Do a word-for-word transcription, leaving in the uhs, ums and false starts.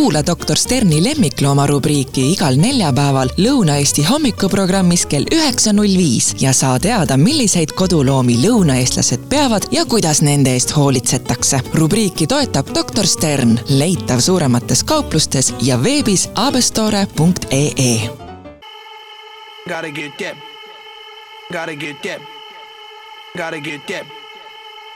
Kuula doktor Sterni lemmiklooma rubriiki igal neljapäeval Lõuna-Eesti hommikuprogrammis kell üheksa null viis ja saa teada, milliseid koduloomi lõunaeestlased peavad ja kuidas nende eest hoolitsetakse. Rubriiki toetab doktor Stern, leitav suuremates kauplustes ja veebis abestore punkt ee. Gotta get that. Gotta get that. Gotta get that.